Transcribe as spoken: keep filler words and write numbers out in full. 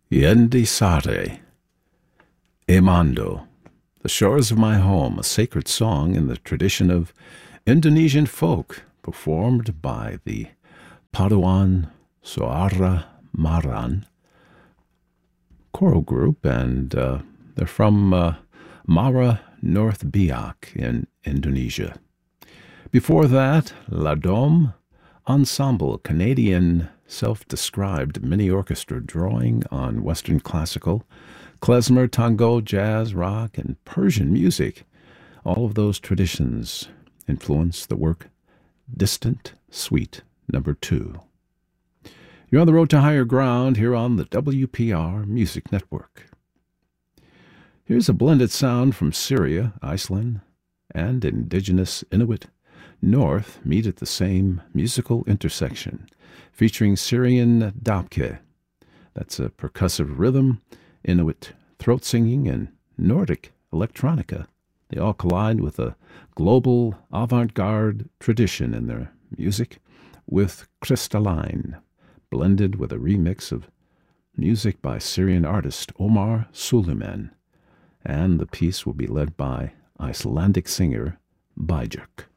Yendi Sare, Emando, The Shores of My Home, a sacred song in the tradition of Indonesian folk, performed by the Paduan Suara Maran choral group, and uh, they're from uh, Muara North Biak in Indonesia. Before that, Ladom Ensemble, Canadian self-described mini-orchestra drawing on Western classical, klezmer, tango, jazz, rock, and Persian music. All of those traditions influence the work Distant Suite Number Two. You're on the road to higher ground here on the W P R Music Network. Here's a blended sound from Syria, Iceland, and indigenous Inuit North meet at the same musical intersection, featuring Syrian dabke. That's a percussive rhythm, Inuit throat singing, and Nordic electronica. They all collide with a global avant-garde tradition in their music, with Crystalline, blended with a remix of music by Syrian artist Omar Suleiman, and the piece will be led by Icelandic singer Bajak.